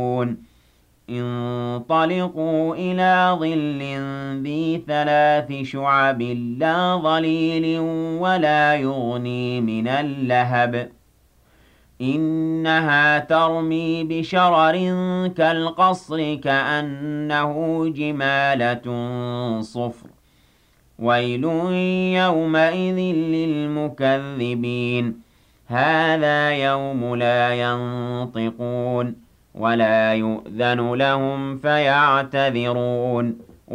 انطلقوا إلى ظل ذي 3 شعب لا ظليل ولا يغني من اللهب إنها ترمي بشرر كالقصر كأنه جمالة صفر ويل يومئذ للمكذبين هذا يوم لا ينطقون ولا يؤذن لهم فيعتذرون